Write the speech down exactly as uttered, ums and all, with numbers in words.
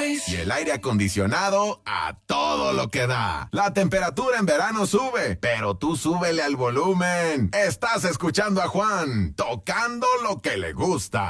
seis. Y el aire acondicionado a todo lo que da. La temperatura en verano sube, pero tú súbele al volumen. Estás escuchando a Juan, tocando lo que le gusta.